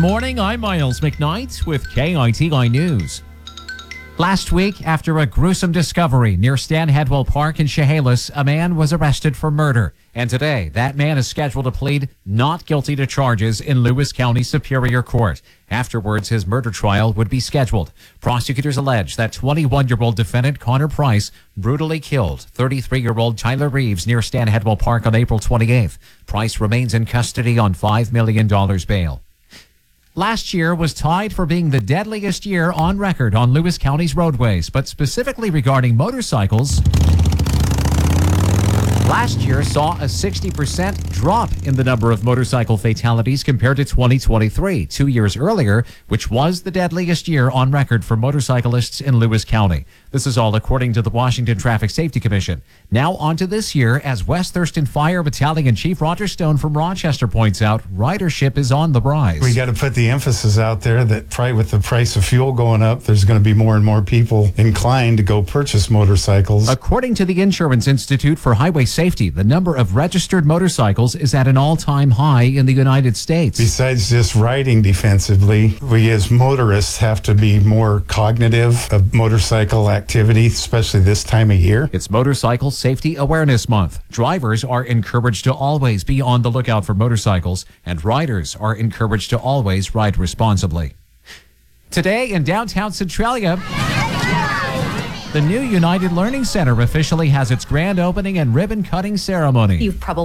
morning, I'm Miles McKnight with KITI News. Last week, after a gruesome discovery near Stan Hedwell Park in Chehalis, a man was arrested for murder. And today, that man is scheduled to plead not guilty to charges in Lewis County Superior Court. Afterwards, his murder trial would be scheduled. Prosecutors allege that 21-year-old defendant Connor Price brutally killed 33-year-old Tyler Reeves near Stan Hedwell Park on April 28th. Price remains in custody on $5 million bail. Last year was tied for being the deadliest year on record on Lewis County's roadways, but specifically regarding motorcycles, last year saw a 60% drop in the number of motorcycle fatalities compared to 2023, 2 years earlier, which was the deadliest year on record for motorcyclists in Lewis County. This is all according to the Washington Traffic Safety Commission. Now on to this year, as West Thurston Fire Battalion Chief Roger Stone from Rochester points out, ridership is on the rise. We got to put the emphasis out there that probably with the price of fuel going up, there's going to be more and more people inclined to go purchase motorcycles. According to the Insurance Institute for Highway Safety, the number of registered motorcycles is at an all-time high in the United States. Besides just riding defensively, we as motorists have to be more cognitive of motorcycle activity, especially this time of year. It's Motorcycle Safety Awareness Month. Drivers are encouraged to always be on the lookout for motorcycles, and riders are encouraged to always ride responsibly. Today in downtown Centralia, the new United Learning Center officially has its grand opening and ribbon-cutting ceremony. You've probably